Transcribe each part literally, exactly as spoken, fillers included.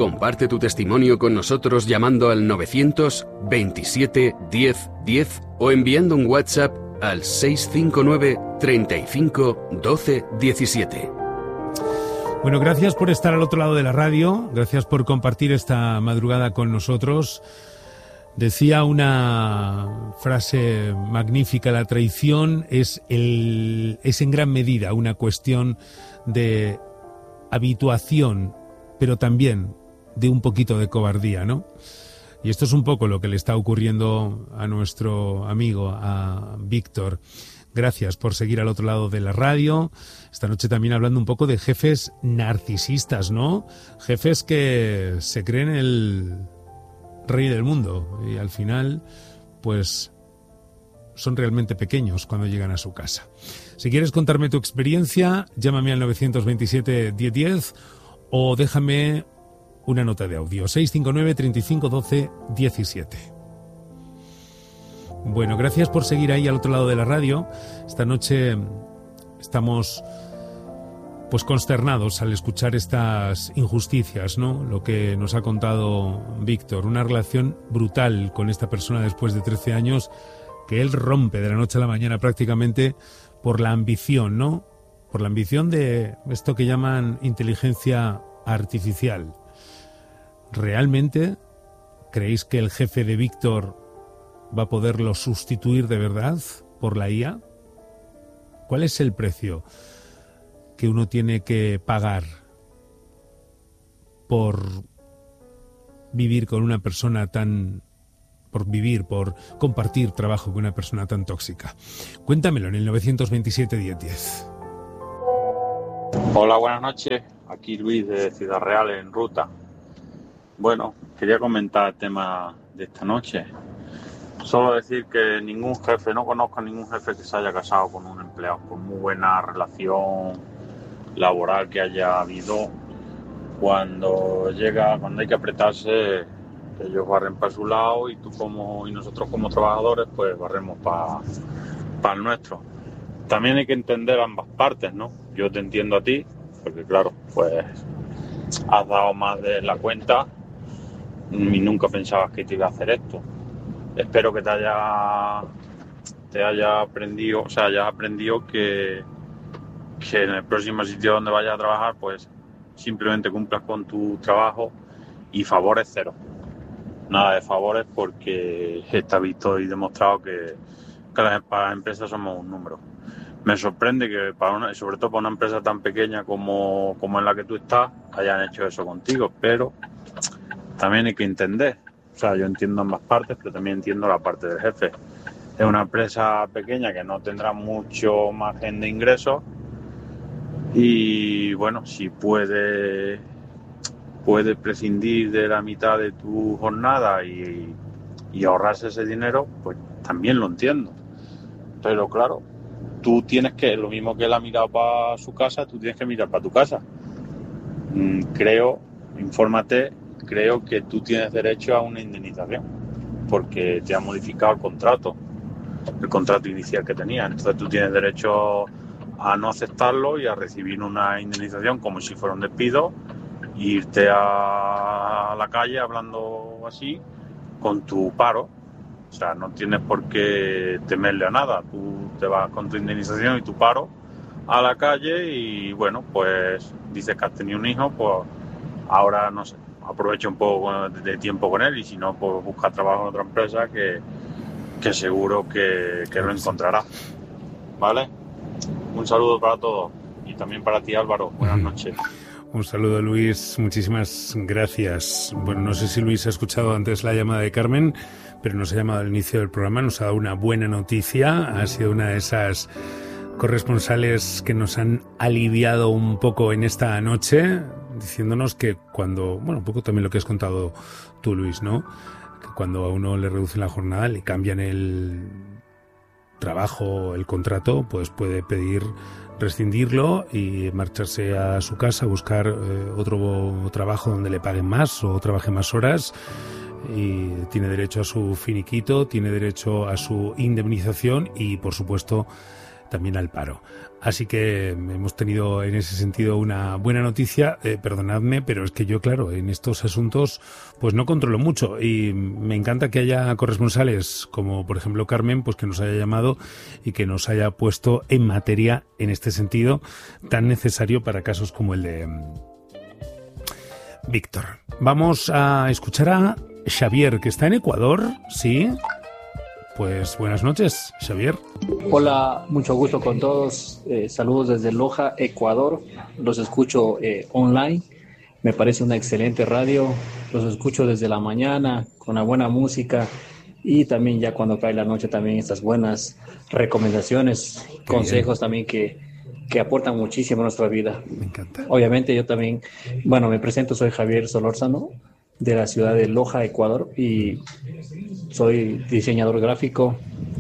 Comparte tu testimonio con nosotros llamando al novecientos veintisiete diez diez o enviando un WhatsApp al seis cinco nueve treinta y cinco doce diecisiete. Bueno, gracias por estar al otro lado de la radio, gracias por compartir esta madrugada con nosotros. Decía una frase magnífica: la traición es, el, es en gran medida una cuestión de habituación, pero también de un poquito de cobardía, ¿no? Y esto es un poco lo que le está ocurriendo a nuestro amigo, a Víctor. Gracias por seguir al otro lado de la radio. Esta noche también hablando un poco de jefes narcisistas, ¿no? Jefes que se creen el rey del mundo y al final, pues, son realmente pequeños cuando llegan a su casa. Si quieres contarme tu experiencia, llámame al novecientos veintisiete diez diez o déjame una nota de audio, seis cinco nueve treinta y cinco doce diecisiete. Bueno, gracias por seguir ahí al otro lado de la radio. Esta noche estamos pues consternados al escuchar estas injusticias, ¿no? Lo que nos ha contado Víctor, una relación brutal con esta persona después de trece años que él rompe de la noche a la mañana prácticamente por la ambición, ¿no? Por la ambición de esto que llaman inteligencia artificial. ¿Realmente creéis que el jefe de Víctor va a poderlo sustituir de verdad por la I A? ¿Cuál es el precio que uno tiene que pagar por vivir con una persona tan... por vivir, por compartir trabajo con una persona tan tóxica? Cuéntamelo en el novecientos veintisiete diez diez. Hola, buenas noches. Aquí Luis de Ciudad Real, en ruta. Bueno, quería comentar el tema de esta noche. Solo decir que ningún jefe, no conozco a ningún jefe que se haya casado con un empleado, por muy buena relación laboral que haya habido. Cuando llega, cuando hay que apretarse, ellos barren para su lado y tú como y nosotros como trabajadores pues barremos para pa el nuestro. También hay que entender ambas partes, ¿no? Yo te entiendo a ti, porque claro, pues has dado más de la cuenta y nunca pensabas que te iba a hacer esto. Espero que te haya te haya aprendido, o sea, hayas aprendido que, que en el próximo sitio donde vayas a trabajar, pues simplemente cumplas con tu trabajo y favores cero. Nada de favores, porque está visto y demostrado que, que las, para las empresas somos un número. Me sorprende que, para una, sobre todo para una empresa tan pequeña como, como en la que tú estás, hayan hecho eso contigo, pero también hay que entender. O sea, yo entiendo ambas partes, pero también entiendo la parte del jefe. Es una empresa pequeña que no tendrá mucho margen de ingresos y, bueno, si puede... puedes prescindir de la mitad de tu jornada y, y ahorrarse ese dinero, pues también lo entiendo. Pero claro, tú tienes que, lo mismo que él ha mirado para su casa, tú tienes que mirar para tu casa. Mm, creo, infórmate, creo que tú tienes derecho a una indemnización, porque te ha modificado el contrato, el contrato inicial que tenías. Entonces tú tienes derecho a no aceptarlo y a recibir una indemnización como si fuera un despido, irte a la calle hablando así con tu paro. O sea, no tienes por qué temerle a nada. Tú te vas con tu indemnización y tu paro a la calle y, bueno, pues dices que has tenido un hijo, pues ahora, no sé, aprovecha un poco de tiempo con él y si no, pues busca trabajo en otra empresa que, que seguro que, que lo encontrará. ¿Vale? Un saludo para todos y también para ti, Álvaro. Buenas noches. Un saludo, Luis, muchísimas gracias. Bueno, no sé si Luis ha escuchado antes la llamada de Carmen, pero nos ha llamado al inicio del programa, nos ha dado una buena noticia, ha sido una de esas corresponsales que nos han aliviado un poco en esta noche, diciéndonos que cuando, bueno, un poco también lo que has contado tú, Luis, ¿no? Que cuando a uno le reducen la jornada, le cambian el trabajo, el contrato, pues puede pedir rescindirlo y marcharse a su casa, buscar eh, otro trabajo donde le paguen más o trabaje más horas, y tiene derecho a su finiquito, tiene derecho a su indemnización y, por supuesto, también al paro. Así que hemos tenido en ese sentido una buena noticia. Eh, perdonadme, pero es que yo, claro, en estos asuntos pues no controlo mucho y me encanta que haya corresponsales como, por ejemplo, Carmen, pues que nos haya llamado y que nos haya puesto en materia en este sentido tan necesario para casos como el de um, Víctor. Vamos a escuchar a Xavier, que está en Ecuador, ¿sí? Pues buenas noches, Xavier. Hola, mucho gusto con todos. Eh, saludos desde Loja, Ecuador. Los escucho eh, online. Me parece una excelente radio. Los escucho desde la mañana con una buena música y también ya cuando cae la noche también estas buenas recomendaciones, Qué consejos bien. también que, que aportan muchísimo a nuestra vida. Me encanta. Obviamente yo también, bueno, me presento, soy Javier Solórzano de la ciudad de Loja, Ecuador, y soy diseñador gráfico.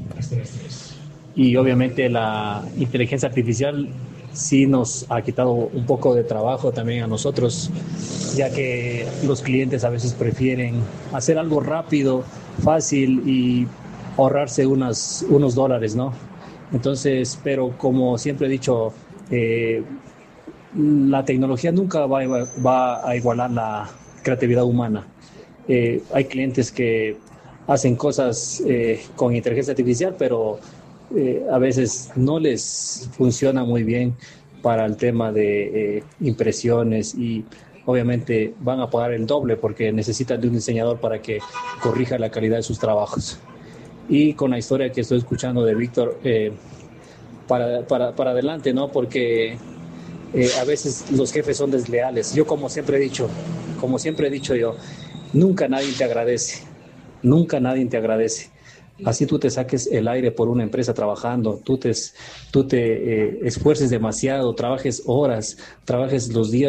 Y obviamente la inteligencia artificial sí nos ha quitado un poco de trabajo también a nosotros, ya que los clientes a veces prefieren hacer algo rápido, fácil y ahorrarse unas, unos dólares, ¿no? Entonces, pero como siempre he dicho, eh, la tecnología nunca va a, va a igualar la creatividad humana. Eh, hay clientes que hacen cosas eh, con inteligencia artificial, pero eh, a veces no les funciona muy bien para el tema de eh, impresiones y obviamente van a pagar el doble porque necesitan de un diseñador para que corrija la calidad de sus trabajos. Y con la historia que estoy escuchando de Víctor, eh, para, para, para adelante, ¿no? Porque eh, a veces los jefes son desleales. Yo como siempre he dicho, como siempre he dicho yo, nunca nadie te agradece, nunca nadie te agradece. Así tú te saques el aire por una empresa trabajando, tú te, tú te eh, esfuerces demasiado, trabajes horas, trabajes los días